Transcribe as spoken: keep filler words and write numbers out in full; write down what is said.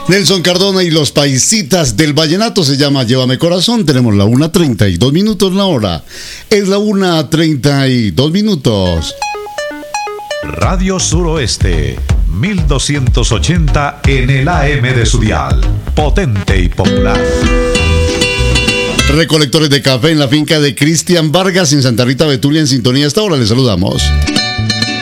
Nelson Cardona y los Paisitas del Vallenato se llama Llévame Corazón. Tenemos la una treinta y dos minutos la hora. Es la una treinta y dos minutos. Radio Suroeste, mil doscientos ochenta en el A M de su dial. Potente y popular. Recolectores de café en la finca de Cristian Vargas en Santa Rita Betulia en sintonía. Hasta ahora les saludamos.